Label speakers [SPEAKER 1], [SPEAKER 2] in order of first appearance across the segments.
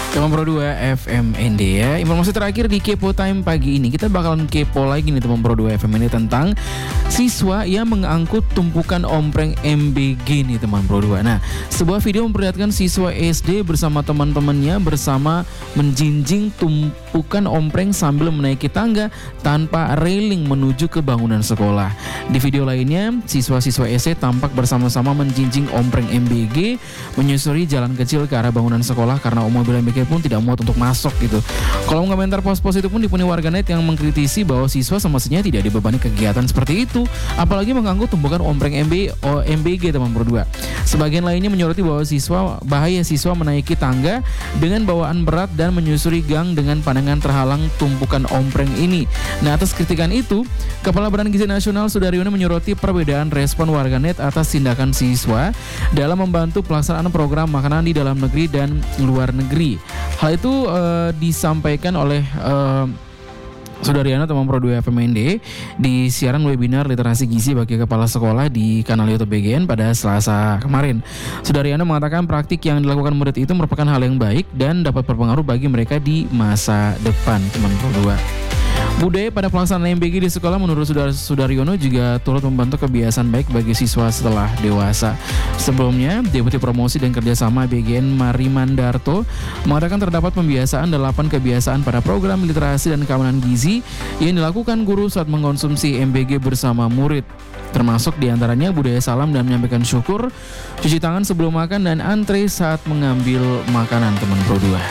[SPEAKER 1] Teman Pro 2 FMND ya. Informasi terakhir di Kepo Time pagi ini, kita bakalan kepo lagi nih teman Pro 2 FMND tentang siswa yang mengangkut tumpukan ompreng MBG nih teman Pro 2. Nah, sebuah video memperlihatkan siswa SD bersama teman-temannya bersama menjinjing tumpukan ompreng sambil menaiki tangga tanpa railing menuju ke bangunan sekolah. Di video lainnya, siswa-siswa SD tampak bersama-sama menjinjing ompreng MBG menyusuri jalan kecil ke arah bangunan sekolah karena mobil MBG pun tidak muat untuk masuk gitu. Kolom komentar post-post itu pun dipenuhi warganet yang mengkritisi bahwa siswa semestinya tidak dibebani kegiatan seperti itu, apalagi mengganggu tumpukan ompreng MBG teman Pro 2. Sebagian lainnya menyoroti bahwa bahaya siswa menaiki tangga dengan bawaan berat dan menyusuri gang dengan pandangan terhalang tumpukan ompreng ini. Nah, atas kritikan itu, Kepala Badan Gizi Nasional Sudaryono menyoroti perbedaan respon warganet atas tindakan siswa dalam membantu pelaksanaan program makanan di dalam negeri dan luar negeri. Hal itu disampaikan oleh Sudaryono teman Pro 2 FMND di siaran webinar literasi gizi bagi kepala sekolah di kanal YouTube BGN pada Selasa kemarin. Sudaryono mengatakan praktik yang dilakukan murid itu merupakan hal yang baik dan dapat berpengaruh bagi mereka di masa depan teman Pro 2. Budaya pada pelaksanaan MBG di sekolah menurut Sudaryono juga turut membentuk kebiasaan baik bagi siswa setelah dewasa. Sebelumnya, Deputi Promosi dan Kerjasama BGN Marimandarto mengatakan terdapat pembiasaan 8 kebiasaan pada program literasi dan keamanan gizi yang dilakukan guru saat mengkonsumsi MBG bersama murid. Termasuk diantaranya budaya salam dan menyampaikan syukur, cuci tangan sebelum makan, dan antre saat mengambil makanan teman Pro 2.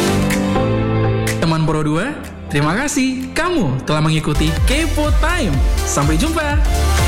[SPEAKER 1] Teman Pro 2, terima kasih kamu telah mengikuti Kepo Time. Sampai jumpa.